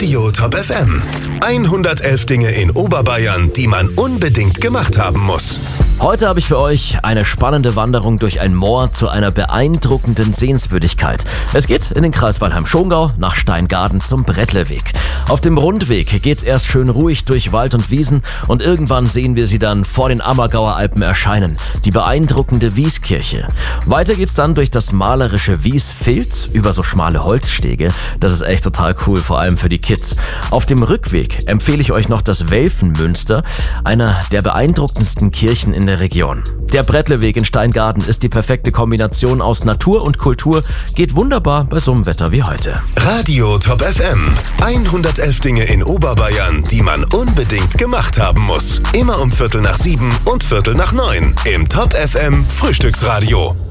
Radio Top FM. 111 Dinge in Oberbayern, die man unbedingt gemacht haben muss. Heute habe ich für euch eine spannende Wanderung durch ein Moor zu einer beeindruckenden Sehenswürdigkeit. Es geht in den Kreis Weilheim-Schongau nach Steingaden zum Brettleweg. Auf dem Rundweg geht's erst schön ruhig durch Wald und Wiesen und irgendwann sehen wir sie dann vor den Ammergauer Alpen erscheinen, die beeindruckende Wieskirche. Weiter geht's dann durch das malerische Wiesfilz über so schmale Holzstege. Das ist echt total cool, vor allem für die Kids. Auf dem Rückweg empfehle ich euch noch das Welfenmünster, einer der beeindruckendsten Kirchen in der Region. Der Brettleweg in Steingaden ist die perfekte Kombination aus Natur und Kultur, geht wunderbar bei so einem Wetter wie heute. Radio Top FM. 111 Dinge in Oberbayern, die man unbedingt gemacht haben muss. Immer um 6:45 und 6:45 im Top FM Frühstücksradio.